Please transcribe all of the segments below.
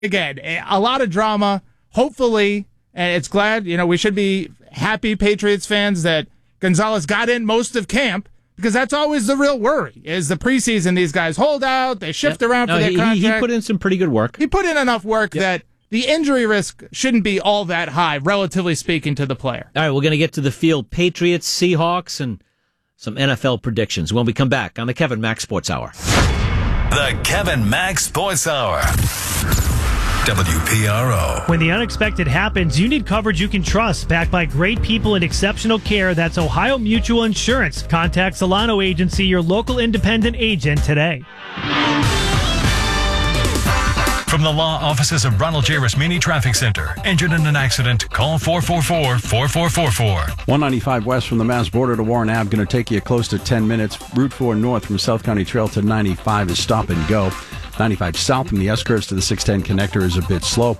Again, a lot of drama. Hopefully, and it's glad, we should be happy Patriots fans that Gonzalez got in most of camp, because that's always the real worry, is the preseason. These guys hold out, they shift around for their contract. He put in some pretty good work. He put in enough work that the injury risk shouldn't be all that high, relatively speaking, to the player. All right, we're going to get to the field. Patriots, Seahawks, and some NFL predictions when we come back on the Kevin Mack Sports Hour. The Kevin Mack Sports Hour. WPRO. When the unexpected happens, you need coverage you can trust, backed by great people and exceptional care. That's Ohio Mutual Insurance. Contact Solano Agency, your local independent agent, today. From the law offices of Ronald J. Rasmini Traffic Center. Injured in an accident? Call 444-4444. 195 west from the Mass border to Warren Ave, going to take you close to 10 minutes. Route 4 north from South County Trail to 95 is stop and go. 95 south from the S-curves to the 610 connector is a bit slow.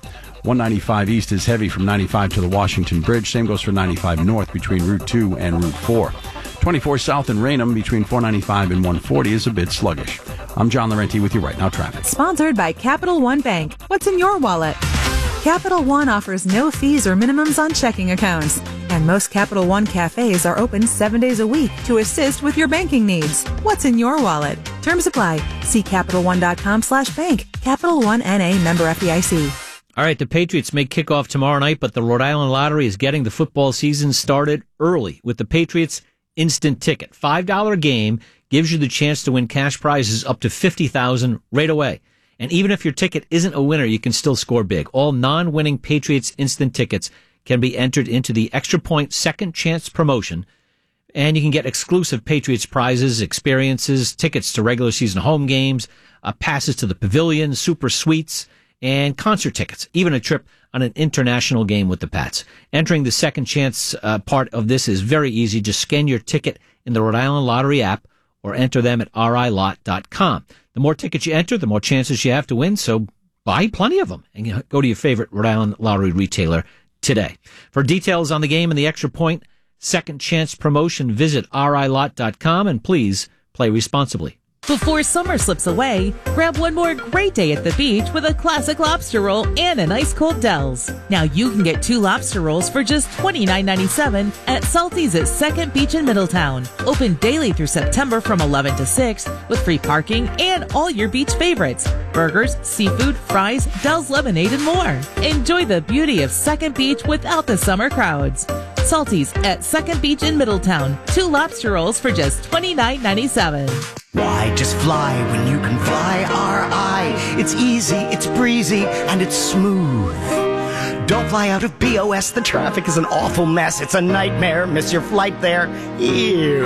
195 east is heavy from 95 to the Washington Bridge. Same goes for 95 north between Route 2 and Route 4. 24 south in Raynham between 495 and 140 is a bit sluggish. I'm John Laurenti with you right now, traffic. Sponsored by Capital One Bank. What's in your wallet? Capital One offers no fees or minimums on checking accounts. And most Capital One cafes are open 7 days a week to assist with your banking needs. What's in your wallet? Terms apply. See CapitalOne.com/bank. Capital One N.A. member FDIC. All right, the Patriots may kick off tomorrow night, but the Rhode Island Lottery is getting the football season started early with the Patriots Instant Ticket. $5 game gives you the chance to win cash prizes up to $50,000 right away. And even if your ticket isn't a winner, you can still score big. All non-winning Patriots Instant Tickets can be entered into the Extra Point Second Chance promotion, and you can get exclusive Patriots prizes, experiences, tickets to regular season home games, passes to the Pavilion, super suites, and concert tickets, even a trip on an international game with the Pats. Entering the Second Chance part of this is very easy. Just scan your ticket in the Rhode Island Lottery app or enter them at rilot.com. The more tickets you enter, the more chances you have to win, so buy plenty of them and go to your favorite Rhode Island Lottery retailer today. For details on the game and the Extra Point Second Chance promotion, visit rilot.com, and please play responsibly. Before summer slips away, grab one more great day at the beach with a classic lobster roll and an ice cold Dells. Now you can get 2 lobster rolls for just $29.97 at Salty's at Second Beach in Middletown. Open daily through September from 11 to 6 with free parking and all your beach favorites. Burgers, seafood, fries, Dells lemonade, and more. Enjoy the beauty of Second Beach without the summer crowds. Salty's at Second Beach in Middletown. 2 lobster rolls for just $29.97. Why just fly when you can fly RI? It's easy, it's breezy, and it's smooth. Don't fly out of BOS. The traffic is an awful mess. It's a nightmare. Miss your flight there. Ew.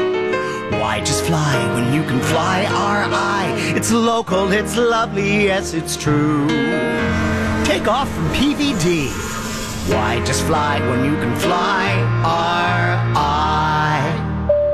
Why just fly when you can fly RI? It's local, it's lovely, yes, it's true. Take off from PVD. Why just fly when you can fly RI?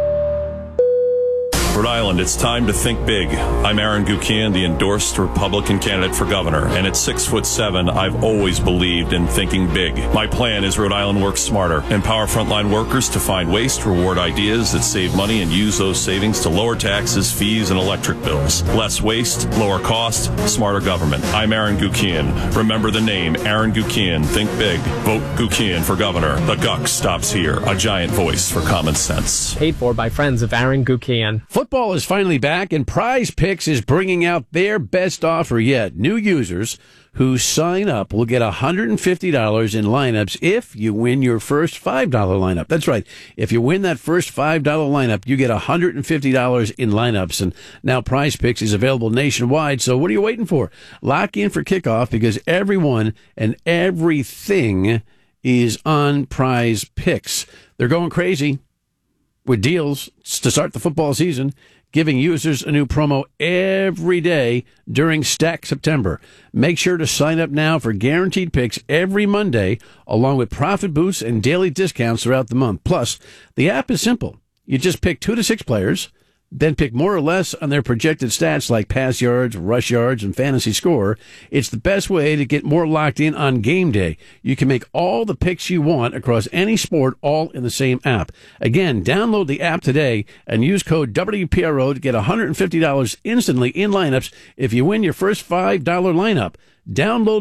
Rhode Island, it's time to think big. I'm Aaron Gukian, the endorsed Republican candidate for governor, and at 6'7", I've always believed in thinking big. My plan is Rhode Island works smarter. Empower frontline workers to find waste, reward ideas that save money, and use those savings to lower taxes, fees, and electric bills. Less waste, lower cost, smarter government. I'm Aaron Gukian. Remember the name, Aaron Gukian. Think big. Vote Gukian for governor. The Guck stops here. A giant voice for common sense. Paid for by friends of Aaron Gukian. Football is finally back, and Prize Picks is bringing out their best offer yet. New users who sign up will get $150 in lineups if you win your first $5 lineup. That's right. If you win that first $5 lineup, you get $150 in lineups. And now Prize Picks is available nationwide. So what are you waiting for? Lock in for kickoff, because everyone and everything is on Prize Picks. They're going crazy with deals to start the football season, giving users a new promo every day during Stack September. Make sure to sign up now for guaranteed picks every Monday, along with profit boosts and daily discounts throughout the month. Plus, the app is simple. You just pick 2 to 6 players, then pick more or less on their projected stats like pass yards, rush yards, and fantasy score. It's the best way to get more locked in on game day. You can make all the picks you want across any sport all in the same app. Again, download the app today and use code WPRO to get $150 instantly in lineups if you win your first $5 lineup. Download